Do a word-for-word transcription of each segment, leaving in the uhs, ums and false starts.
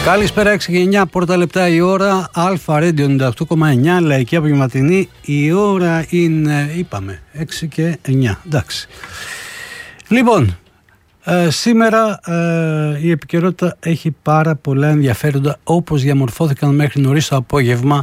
Καλησπέρα, έξι και εννιά πρώτα λεπτά η ώρα. Αλφα Radio ενενήντα οκτώ κόμμα εννιά, λαϊκή απογευματινή. Η ώρα είναι, είπαμε, έξι και εννιά. Εντάξει. Λοιπόν, ε, σήμερα ε, η επικαιρότητα έχει πάρα πολλά ενδιαφέροντα, όπως διαμορφώθηκαν μέχρι νωρίς το απόγευμα.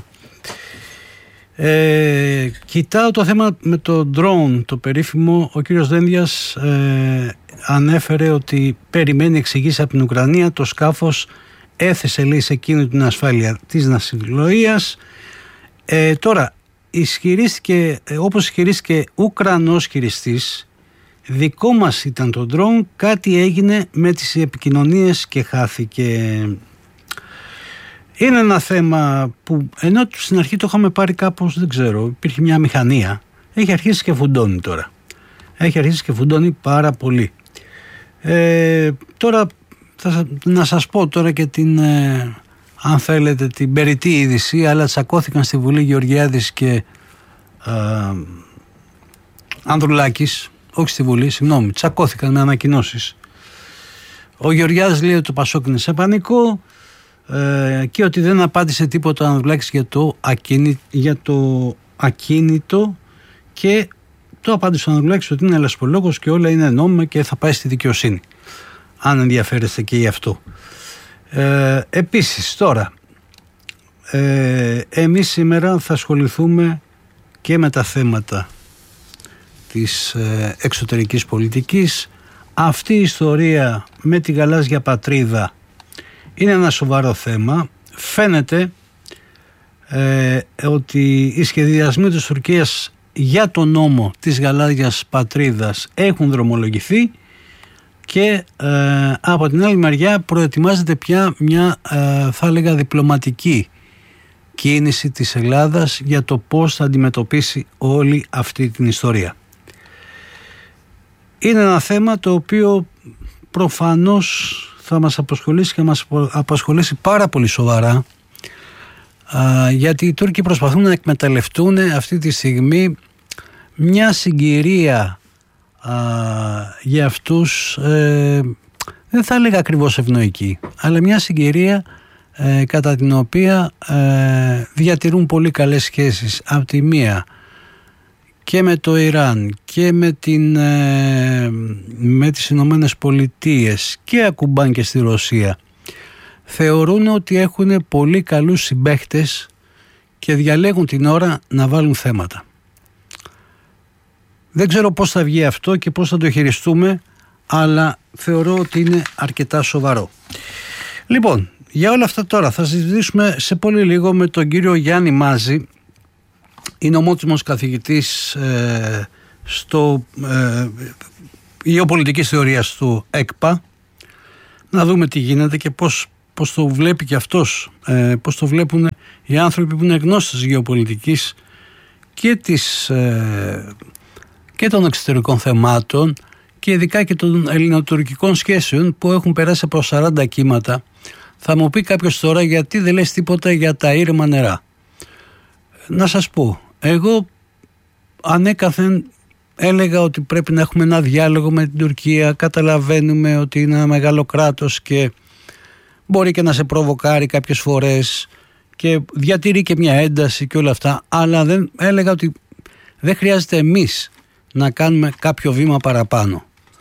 Ε, κοιτάω το θέμα με το drone, το περίφημο. Ο κύριος Δένδιας ε, ανέφερε ότι περιμένει εξηγήσεις από την Ουκρανία. Το σκάφος έθεσε, λέει, σε εκείνη την ασφάλεια της ναυσιπλοείας. Ε, τώρα, ισχυρίστηκε, όπως ισχυρίστηκε Ουκρανός χειριστής, δικό μας ήταν το drone, κάτι έγινε με τις επικοινωνίες και χάθηκε. Είναι ένα θέμα που, ενώ στην αρχή το είχαμε πάρει κάπως, δεν ξέρω, υπήρχε μια μηχανία, έχει αρχίσει και φουντώνει τώρα. Έχει αρχίσει και φουντώνει πάρα πολύ. Ε, τώρα, θα, να σας πω τώρα και την, ε, αν θέλετε, την περιττή είδηση, αλλά τσακώθηκαν στη Βουλή Γεωργιάδης και ε, Ανδρουλάκης, όχι στη Βουλή, συγγνώμη, τσακώθηκαν με ανακοινώσεις. Ο Γεωργιάδης λέει ότι το Πασόκ είναι σε πανικό, Ε, και ότι δεν απάντησε τίποτα ο Ανδρουλάκης για το, ακίνη, για το ακίνητο, και το απάντησε ο Ανδρουλάκης ότι είναι λασπολόγος και όλα είναι νόμιμα και θα πάει στη δικαιοσύνη, αν ενδιαφέρεστε και γι' αυτό. Ε, επίσης τώρα ε, εμείς σήμερα θα ασχοληθούμε και με τα θέματα της ε, εξωτερικής πολιτικής. Αυτή η ιστορία με τη γαλάζια πατρίδα είναι ένα σοβαρό θέμα. Φαίνεται ε, ότι οι σχεδιασμοί της Τουρκίας για τον νόμο της γαλάζιας πατρίδας έχουν δρομολογηθεί και ε, από την άλλη μεριά προετοιμάζεται πια μια ε, θα έλεγα διπλωματική κίνηση της Ελλάδας για το πώς θα αντιμετωπίσει όλη αυτή την ιστορία. Είναι ένα θέμα το οποίο προφανώς θα μας απασχολήσει και μας απασχολήσει πάρα πολύ σοβαρά, α, γιατί οι Τούρκοι προσπαθούν να εκμεταλλευτούν αυτή τη στιγμή μια συγκυρία α, για αυτούς, ε, δεν θα έλεγα ακριβώς ευνοϊκή, αλλά μια συγκυρία ε, κατά την οποία ε, διατηρούν πολύ καλές σχέσεις από τη μία και με το Ιράν και με, την, ε, με τις Ηνωμένες Πολιτείες και ακουμπάν και στη Ρωσία. Θεωρούν ότι έχουν πολύ καλούς συμπαίχτες και διαλέγουν την ώρα να βάλουν θέματα. Δεν ξέρω πώς θα βγει αυτό και πώς θα το χειριστούμε, αλλά θεωρώ ότι είναι αρκετά σοβαρό. Λοιπόν, για όλα αυτά τώρα θα συζητήσουμε σε πολύ λίγο με τον κύριο Γιάννη Μάζη. Είναι ομότιμος καθηγητής ε, στο ε, γεωπολιτικής θεωρίας του ΕΚΠΑ. Να δούμε τι γίνεται και πώς, πώς το βλέπει και αυτός, ε, πώς το βλέπουν οι άνθρωποι που είναι γνώστες γεωπολιτικής και, της, ε, και των εξωτερικών θεμάτων και ειδικά και των ελληνοτουρκικών σχέσεων που έχουν περάσει από σαράντα κύματα. Θα μου πει κάποιος τώρα, γιατί δεν λες τίποτα για τα ήρεμα νερά. Να σας πω, εγώ ανέκαθεν έλεγα ότι πρέπει να έχουμε ένα διάλογο με την Τουρκία. Καταλαβαίνουμε ότι είναι ένα μεγάλο κράτος και μπορεί και να σε προβοκάρει κάποιες φορές και διατηρεί και μια ένταση και όλα αυτά, αλλά δεν, έλεγα ότι δεν χρειάζεται εμείς να κάνουμε κάποιο βήμα παραπάνω.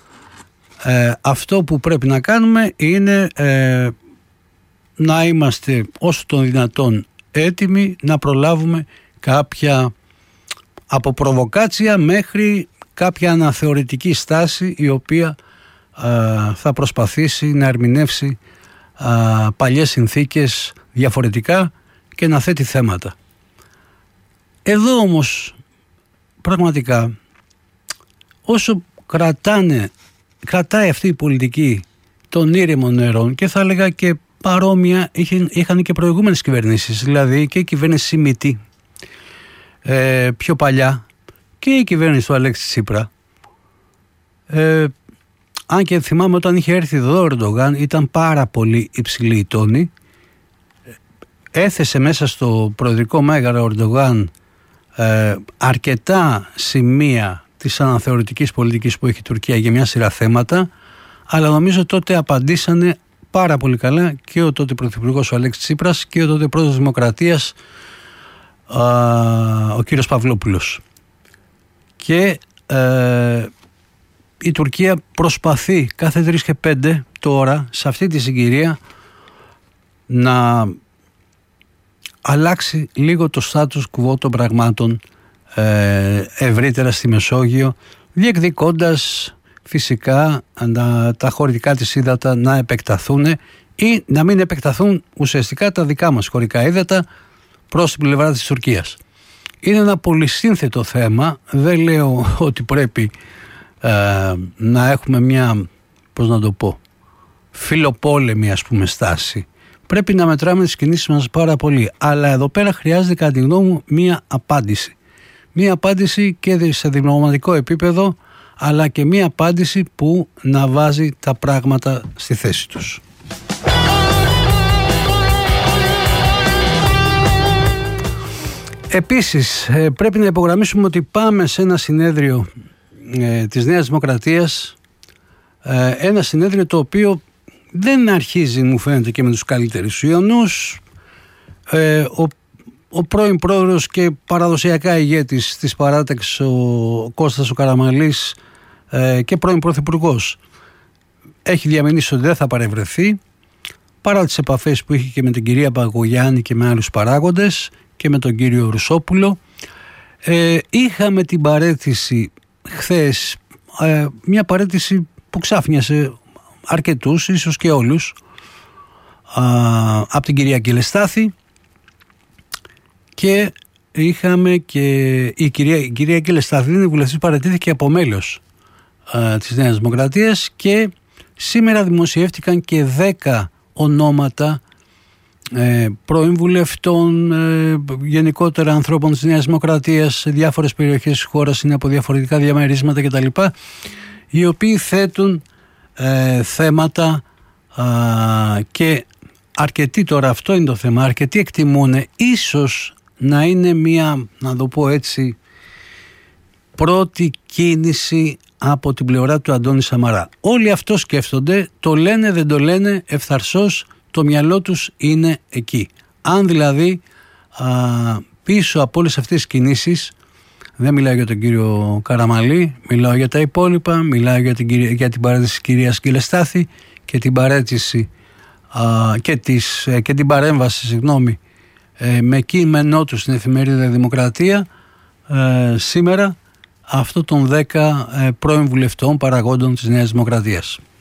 Ε, αυτό που πρέπει να κάνουμε είναι ε, να είμαστε όσο το δυνατόν έτοιμοι να προλάβουμε κάποια από προβοκάτσια μέχρι κάποια αναθεωρητική στάση η οποία α, θα προσπαθήσει να ερμηνεύσει α, παλιές συνθήκες διαφορετικά και να θέτει θέματα. Εδώ όμως πραγματικά όσο κρατάνε, κρατάει αυτή η πολιτική των ήρεμων νερών, και θα έλεγα και παρόμοια είχαν και προηγούμενες κυβερνήσεις, δηλαδή και η κυβέρνηση Σιμίτη ε, πιο παλιά και η κυβέρνηση του Αλέξη Τσίπρα, ε, αν και θυμάμαι όταν είχε έρθει εδώ ο Ερντογάν ήταν πάρα πολύ υψηλή η τόνη. Έθεσε μέσα στο προεδρικό μέγαρο ο Ερντογάν ε, αρκετά σημεία της αναθεωρητικής πολιτικής που έχει η Τουρκία για μια σειρά θέματα, αλλά νομίζω τότε απαντήσανε πάρα πολύ καλά και ο τότε πρωθυπουργός ο Αλέξης Τσίπρας και ο τότε πρόεδρος Δημοκρατίας α, ο κύριος Παυλόπουλος. Και ε, η Τουρκία προσπαθεί κάθε τρεις και πέντε τώρα σε αυτή τη συγκυρία να αλλάξει λίγο το status quo των πραγμάτων ε, ευρύτερα στη Μεσόγειο, διεκδικώντας φυσικά να, τα χωρικά της ύδατα να επεκταθούν ή να μην επεκταθούν ουσιαστικά τα δικά μας χωρικά ύδατα προς την πλευρά της Τουρκίας. Είναι ένα πολυσύνθετο θέμα, δεν λέω ότι πρέπει ε, να έχουμε μια, πώς να το πω, φιλοπόλεμη ας πούμε στάση. Πρέπει να μετράμε τις κινήσεις μας πάρα πολύ. Αλλά εδώ πέρα χρειάζεται κατά τη γνώμη μου μία απάντηση. Μία απάντηση και σε διπλωματικό επίπεδο, αλλά και μία απάντηση που να βάζει τα πράγματα στη θέση τους. Επίσης πρέπει να υπογραμμίσουμε ότι πάμε σε ένα συνέδριο ε, της Νέας Δημοκρατίας, ε, ένα συνέδριο το οποίο δεν αρχίζει μου φαίνεται και με τους καλύτερους ιονούς. Ε, ο, ο πρώην πρόεδρος και παραδοσιακά ηγέτης της παράταξης ο Κώστας ο Καραμανλής ε, και πρώην πρωθυπουργός έχει διαμηνήσει ότι δεν θα παρευρεθεί, παρά τις επαφές που είχε και με την κυρία Παγκογιάννη και με άλλους παράγοντες και με τον κύριο Ρουσόπουλο. Ε, είχαμε την παραίτηση χθες, ε, μια παραίτηση που ξάφνιασε αρκετούς, ίσως και όλους, α, από την κυρία Κελεστάθη, και είχαμε και η κυρία, η κυρία Κελεστάθη είναι βουλευτής, παραιτήθηκε από μέλος α, της Νέας Δημοκρατίας, και σήμερα δημοσιεύτηκαν και δέκα ονόματα ε, πρώην βουλευτών, ε, γενικότερα ανθρώπων της Νέας Δημοκρατίας σε διάφορες περιοχές της χώρας, είναι από διαφορετικά διαμερίσματα κτλ, οι οποίοι θέτουν Ε, θέματα α, και αρκετοί, τώρα αυτό είναι το θέμα, αρκετοί εκτιμούν ίσως να είναι μια, να το πω έτσι, πρώτη κίνηση από την πλευρά του Αντώνη Σαμαρά. Όλοι αυτό σκέφτονται, το λένε δεν το λένε, ευθαρσώς το μυαλό τους είναι εκεί. Αν δηλαδή α, πίσω από όλες αυτές τις κινήσεις, δεν μιλάω για τον κύριο Καραμανλή, μιλάω για τα υπόλοιπα, μιλάω για την, για την παρέτηση της κυρίας Κελεστάθη και την παρέτηση α, και, της, και την παρέμβαση συγγνώμη, ε, με κείμενό του στην εφημερίδα Δημοκρατία ε, σήμερα, αυτό των δέκα ε, πρώην βουλευτών παραγόντων της Νέας Δημοκρατίας.